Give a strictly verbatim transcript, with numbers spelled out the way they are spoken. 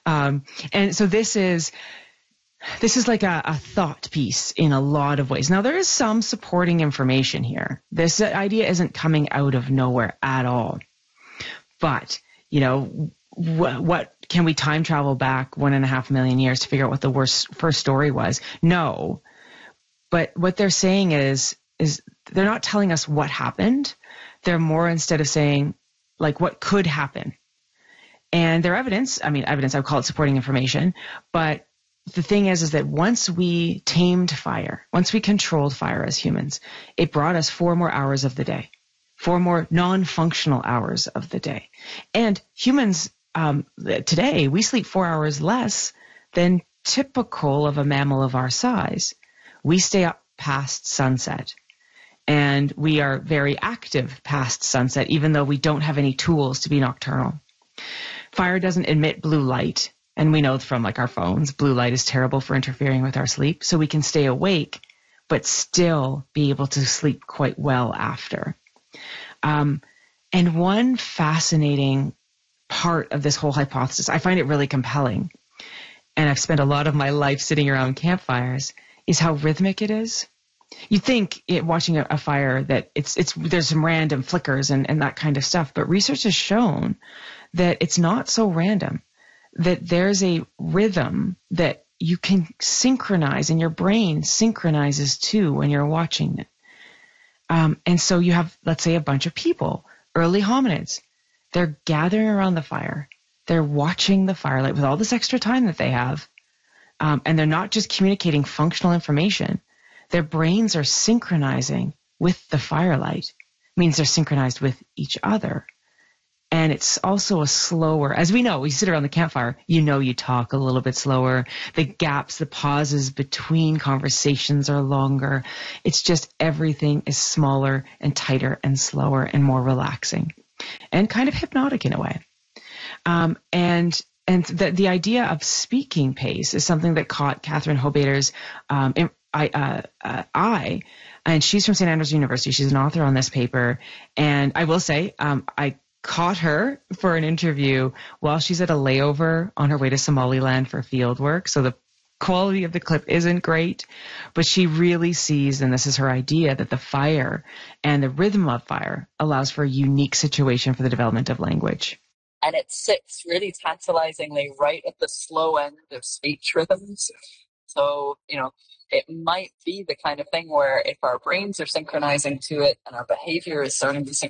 Um, and so this is, this is like a, a thought piece in a lot of ways. Now, there is some supporting information here. This idea isn't coming out of nowhere at all. But, you know, wh- what can we time travel back one and a half million years to figure out what the worst first story was? No. But what they're saying is, is they're not telling us what happened. They're more, instead of saying, like, what could happen. And their evidence, I mean, evidence, I would call it supporting information. But the thing is, is that once we tamed fire, once we controlled fire as humans, it brought us four more hours of the day, four more non-functional hours of the day. And humans, um, today, we sleep four hours less than typical of a mammal of our size. We stay up past sunset. And we are very active past sunset, even though we don't have any tools to be nocturnal. Fire doesn't emit blue light, and we know from like our phones, blue light is terrible for interfering with our sleep. So we can stay awake, but still be able to sleep quite well after. Um, and one fascinating part of this whole hypothesis, I find it really compelling, and I've spent a lot of my life sitting around campfires, is how rhythmic it is. You think it, watching a, a fire that it's it's there's some random flickers and, and that kind of stuff, but research has shown that it's not so random, that there's a rhythm that you can synchronize and your brain synchronizes too when you're watching it. Um, and so you have, let's say, a bunch of people, early hominids, they're gathering around the fire, they're watching the firelight with all this extra time that they have, um, and they're not just communicating functional information. Their brains are synchronizing with the firelight. It means they're synchronized with each other. And it's also a slower, as we know, we sit around the campfire, you know, you talk a little bit slower. The gaps, the pauses between conversations are longer. It's just everything is smaller and tighter and slower and more relaxing and kind of hypnotic in a way. Um, and and the, the idea of speaking pace is something that caught Catherine Hobader's um, I, uh, uh, eye, and she's from Saint Andrews University. She's an author on this paper. And I will say, um, I caught her for an interview while she's at a layover on her way to Somaliland for field work. So the quality of the clip isn't great, but she really sees, and this is her idea, that the fire and the rhythm of fire allows for a unique situation for the development of language. And it sits really tantalizingly right at the slow end of speech rhythms. So, you know, it might be the kind of thing where if our brains are synchronizing to it and our behavior is starting to